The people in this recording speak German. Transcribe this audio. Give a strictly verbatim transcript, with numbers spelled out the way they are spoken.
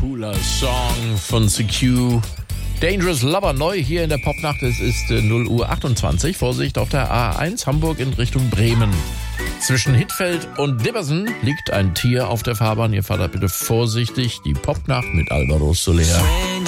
cooler Song von C Q. Dangerous Lover neu hier in der Popnacht. Es ist äh, null Uhr achtundzwanzig. Vorsicht auf der A eins Hamburg in Richtung Bremen. Zwischen Hittfeld und Dibbersen liegt ein Tier auf der Fahrbahn. Ihr fahrt da bitte vorsichtig. Die Popnacht mit Alvaro Soler.